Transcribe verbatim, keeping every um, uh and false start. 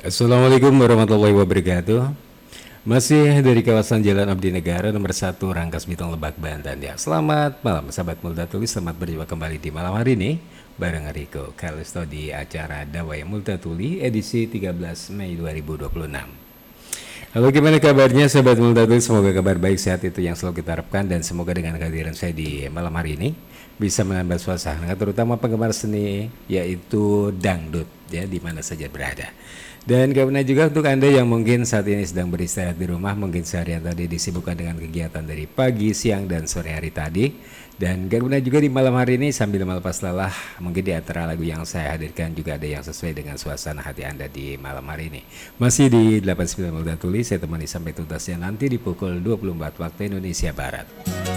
Assalamualaikum warahmatullahi wabarakatuh. Masih dari kawasan Jalan Abdi Negara nomor satu Rangkas Bitung Lebak Banten ya. Selamat malam sahabat Multa Tulis, selamat berjumpa kembali di malam hari ini bareng Riko Kalisto di acara Dawai Multa Tuli edisi tiga belas Mei dua ribu dua puluh enam. Halo, gimana kabarnya sahabat Multa Tulis? Semoga kabar baik, sehat itu yang selalu kita harapkan, dan semoga dengan kehadiran saya di malam hari ini bisa menambah suasana, terutama penggemar seni yaitu dangdut ya, di mana saja berada. Dan kemudian juga untuk Anda yang mungkin saat ini sedang beristirahat di rumah, mungkin seharian tadi disibukkan dengan kegiatan dari pagi, siang, dan sore hari tadi. Dan kemudian juga di malam hari ini sambil melepas lelah, mungkin di antara lagu yang saya hadirkan juga ada yang sesuai dengan suasana hati Anda di malam hari ini. Masih di delapan puluh sembilan Multa Tuli, saya temani sampai tuntasnya nanti di pukul dua puluh empat waktu Indonesia Barat.